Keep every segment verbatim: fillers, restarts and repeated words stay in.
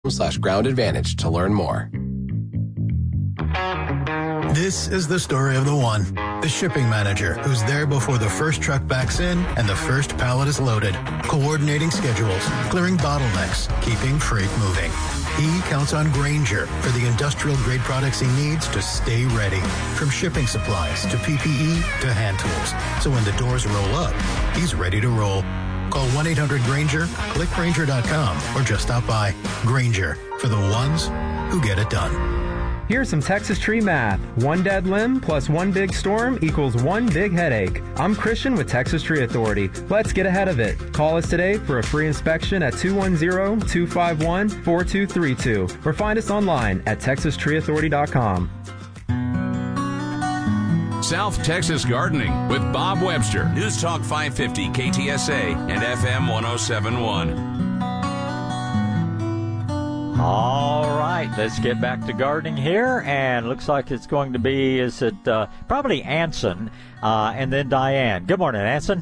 slash ground advantage to learn more. This is the story of the one, the shipping manager who's there before the first truck backs in and the first pallet is loaded, coordinating schedules, clearing bottlenecks, keeping freight moving. He counts on Grainger for the industrial-grade products he needs to stay ready, from shipping supplies to P P E to hand tools. So when the doors roll up, he's ready to roll. Call one eight hundred Grainger, click Grainger dot com, or just stop by. Grainger, for the ones who get it done. Here's some Texas tree math. One dead limb plus one big storm equals one big headache. I'm Christian with Texas Tree Authority. Let's get ahead of it. Call us today for a free inspection at two one zero, two five one, four two three two or find us online at texas tree authority dot com. South Texas Gardening with Bob Webster. News Talk five fifty K T S A and F M one oh seven point one. All right, let's get back to gardening here, and looks like it's going to be, is it uh, probably Anson, uh, and then Diane. Good morning, Anson.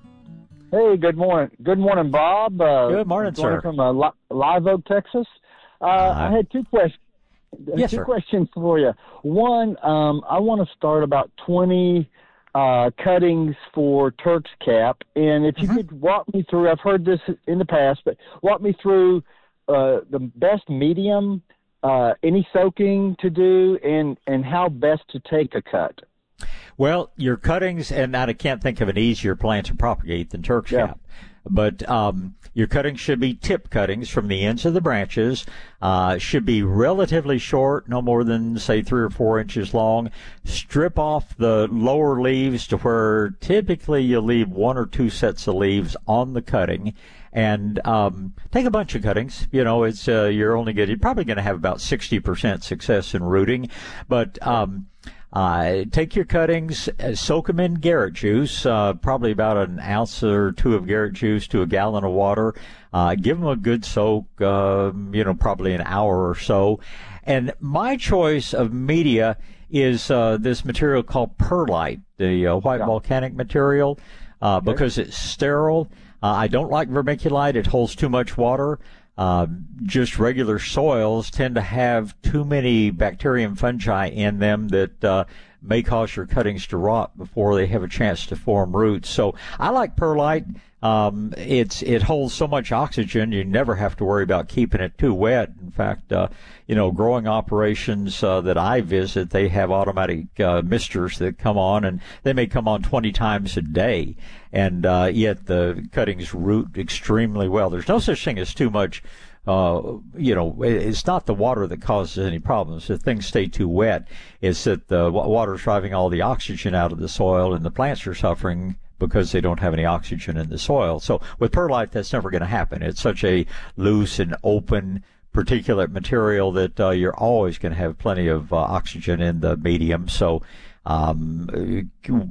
Hey, good morning. Good morning, Bob. Uh, good morning, sir. From uh, Li- Live Oak, Texas. Uh, uh, I had two questions. Yes, two sir. questions for you. One, um, I want to start about twenty uh, cuttings for Turk's Cap, and if you Mm-hmm. could walk me through, I've heard this in the past, but walk me through Uh, the best medium, uh, any soaking to do, and, and how best to take a cut. Well, your cuttings, and I can't think of an easier plant to propagate than Turk's Yeah. Cap. But um, your cuttings should be tip cuttings from the ends of the branches. Uh, should be relatively short, no more than, say, three or four inches long. Strip off the lower leaves to where typically you'll leave one or two sets of leaves on the cutting. And um, take a bunch of cuttings. You know, it's uh, you're only good. You're probably going to have about sixty percent success in rooting. But um, uh, take your cuttings, uh, soak them in Garrett juice, uh, probably about an ounce or two of Garrett juice to a gallon of water. Uh, give them a good soak, uh, you know, probably an hour or so. And my choice of media is uh, this material called perlite, the uh, white Yeah. volcanic material, uh, Okay. because it's sterile. Uh, I don't like vermiculite. It holds too much water. Uh, just regular soils tend to have too many bacteria and fungi in them that uh, may cause your cuttings to rot before they have a chance to form roots. So I like perlite. Um, it's it holds so much oxygen, you never have to worry about keeping it too wet. In fact, uh, you know, growing operations uh, that I visit, they have automatic uh, misters that come on, and they may come on twenty times a day, and uh, yet the cuttings root extremely well. There's no such thing as too much. Uh, you know, it's not the water that causes any problems. If things stay too wet, it's that the water's driving all the oxygen out of the soil, and the plants are suffering because they don't have any oxygen in the soil. So with perlite, that's never going to happen. It's such a loose and open particulate material that uh, you're always going to have plenty of uh, oxygen in the medium. So um,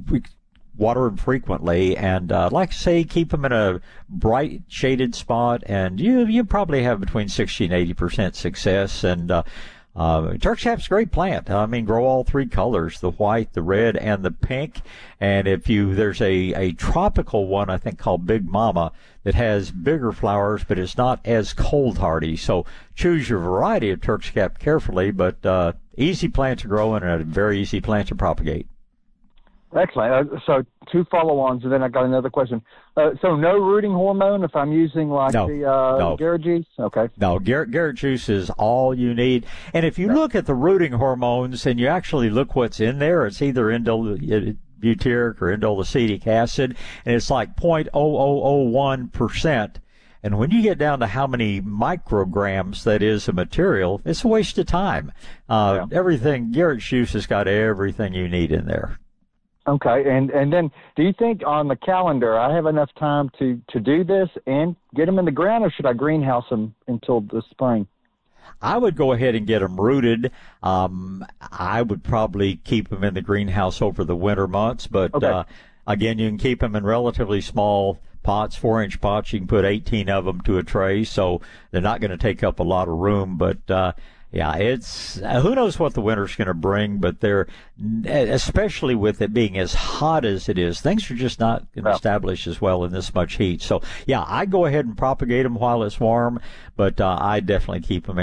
water them frequently, and uh, like I say, keep them in a bright shaded spot, and you you probably have between sixty and eighty percent success. And uh, uh, Turk's Cap's a great plant. I mean, grow all three colors: the white, the red, and the pink. And if you there's a a tropical one I think called Big Mama that has bigger flowers, but it's not as cold hardy. So choose your variety of Turk's Cap carefully, but uh, easy plant to grow and a very easy plant to propagate. Excellent. Uh, so two follow-ons, and then I got another question. Uh, so no rooting hormone if I'm using like No, the uh, no. Garrett juice? Okay. No, Garrett, Garrett juice is all you need. And if you look at the rooting hormones and you actually look what's in there, it's either indole, butyric or indolacetic acid, and it's like zero point zero zero zero one percent. And when you get down to how many micrograms that is a material, it's a waste of time. Uh, Yeah. Everything, Garrett juice has got everything you need in there. Okay, and and then do you think on the calendar I have enough time to, to do this and get them in the ground, or should I greenhouse them until the spring? I would go ahead and get them rooted. Um, I would probably keep them in the greenhouse over the winter months, but Okay. uh, again, you can keep them in relatively small pots, four-inch pots. You can put eighteen of them to a tray, so they're not going to take up a lot of room, but uh, yeah, it's uh, who knows what the winter's going to bring, but they're, especially with it being as hot as it is, things are just not going to Well. establish as well in this much heat. So, yeah, I go ahead and propagate them while it's warm, but uh, I definitely keep them in